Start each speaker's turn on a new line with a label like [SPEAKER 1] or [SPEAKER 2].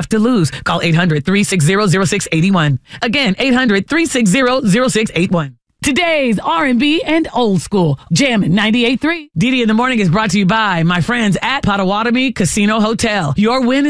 [SPEAKER 1] to lose. Call 800-360-0681. Again, 800-360-0681. Today's R&B and old school. Jammin' 98.3. Didi in the Morning is brought to you by my friends at Potawatomi Casino Hotel. Your win is